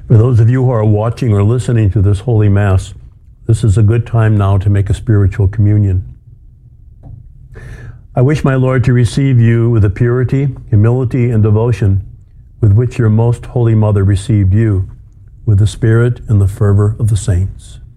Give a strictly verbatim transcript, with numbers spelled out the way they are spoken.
For those of you who are watching or listening to this Holy Mass, this is a good time now to make a spiritual communion. I wish my Lord to receive you with the purity, humility, and devotion with which your most Holy Mother received you, with the spirit and the fervor of the saints.